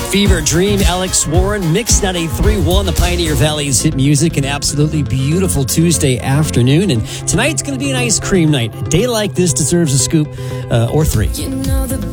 Fever Dream, Alex Warren, Mix 98.3.1, the Pioneer Valley's hit music, an absolutely beautiful Tuesday afternoon. And tonight's going to be an ice cream night. A day like this deserves a scoop or three.